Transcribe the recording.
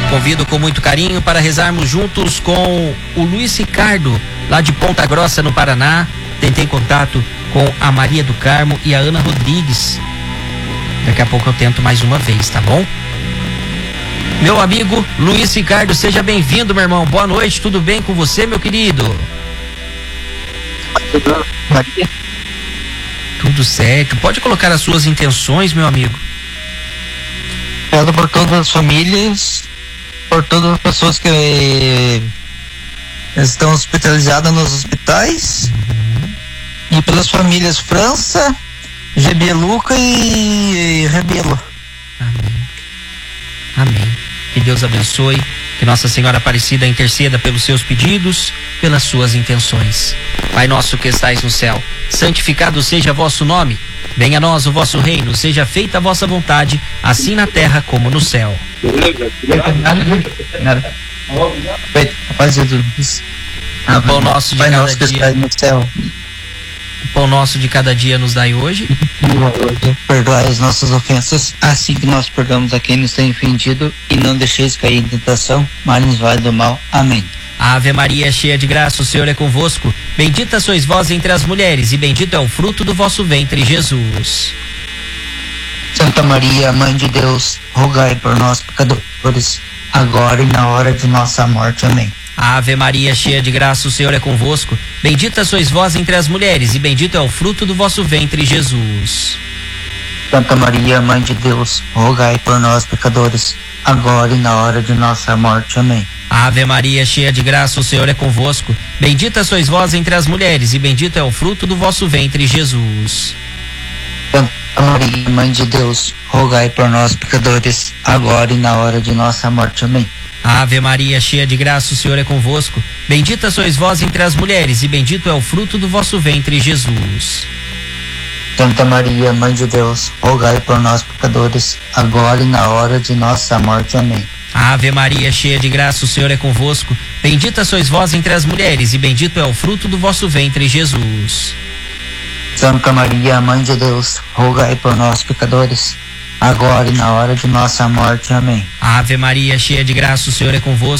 Convido com muito carinho para rezarmos juntos com o Luiz Ricardo, lá de Ponta Grossa, no Paraná. Tentei contato com a Maria do Carmo e a Ana Rodrigues. Daqui a pouco eu tento mais uma vez, tá bom? Meu amigo Luiz Ricardo, seja bem-vindo, meu irmão. Boa noite, tudo bem com você, meu querido? Maria. Tudo certo. Pode colocar as suas intenções, meu amigo. Peço por todas as famílias, por todas as pessoas que estão hospitalizadas nos hospitais, e pelas famílias França, Gebeluca e Rebelo. Amém. Amém. Que Deus abençoe, que Nossa Senhora Aparecida interceda pelos seus pedidos, pelas suas intenções. Pai nosso que estais no céu, santificado seja vosso nome. Venha a nós o vosso reino, seja feita a vossa vontade, assim na terra como no céu. Nada. Paz de Jesus. O pão nosso de Pai cada nosso que dia. estás no céu. O pão nosso de cada dia nos dai hoje. Perdoai as nossas ofensas, assim que nós perdoamos a quem nos tem ofendido, e não deixeis cair em tentação, mas nos vai do mal. Amém. Ave Maria, cheia de graça, o Senhor é convosco. Bendita sois vós entre as mulheres, e bendito é o fruto do vosso ventre, Jesus. Santa Maria, Mãe de Deus, rogai por nós, pecadores, agora e na hora de nossa morte. Amém. Ave Maria, cheia de graça, o Senhor é convosco. Bendita sois vós entre as mulheres, e bendito é o fruto do vosso ventre, Jesus. Santa Maria, Mãe de Deus, rogai por nós, pecadores, agora e na hora de nossa morte. Amém. Ave Maria, cheia de graça, o Senhor é convosco. Bendita sois vós entre as mulheres, e bendito é o fruto do vosso ventre, Jesus. Santa Maria, Mãe de Deus, rogai por nós, pecadores, agora e na hora de nossa morte. Amém. Ave Maria, cheia de graça, o Senhor é convosco. Bendita sois vós entre as mulheres, e bendito é o fruto do vosso ventre, Jesus. Santa Maria, Mãe de Deus, rogai por nós, pecadores, agora e na hora de nossa morte. Amém. Ave Maria, cheia de graça, o Senhor é convosco. Bendita sois vós entre as mulheres, e bendito é o fruto do vosso ventre, Jesus. Santa Maria, Mãe de Deus, rogai por nós, pecadores, agora e na hora de nossa morte. Amém. Ave Maria, cheia de graça, o Senhor é convosco.